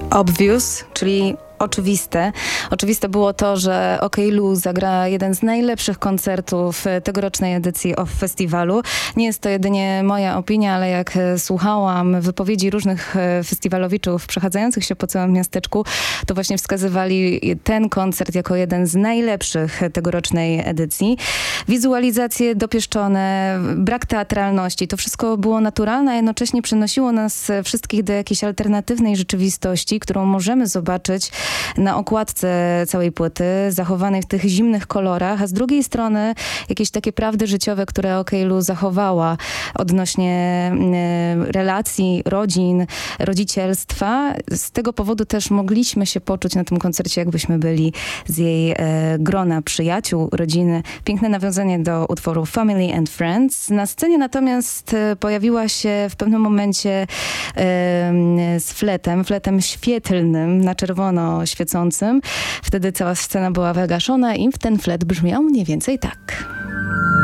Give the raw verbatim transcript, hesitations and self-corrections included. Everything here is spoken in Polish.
Obvious, czyli oczywiste. Oczywiste było to, że OK Lu zagra jeden z najlepszych koncertów tegorocznej edycji O F F Festiwalu. Nie jest to jedynie moja opinia, ale jak słuchałam wypowiedzi różnych festiwalowiczów przechadzających się po całym miasteczku, to właśnie wskazywali ten koncert jako jeden z najlepszych tegorocznej edycji. Wizualizacje dopieszczone, brak teatralności, to wszystko było naturalne, a jednocześnie przenosiło nas wszystkich do jakiejś alternatywnej rzeczywistości, którą możemy zobaczyć na okładce całej płyty, zachowanej w tych zimnych kolorach, a z drugiej strony jakieś takie prawdy życiowe, które OK Lu zachowała odnośnie y, relacji, rodzin, rodzicielstwa. Z tego powodu też mogliśmy się poczuć na tym koncercie, jakbyśmy byli z jej y, grona przyjaciół, rodziny. Piękne nawiązanie do utworu Family and Friends. Na scenie natomiast y, pojawiła się w pewnym momencie y, z fletem, fletem świetlnym, na czerwono świecącym. Wtedy cała scena była wygaszona i ten flet brzmiał mniej więcej tak.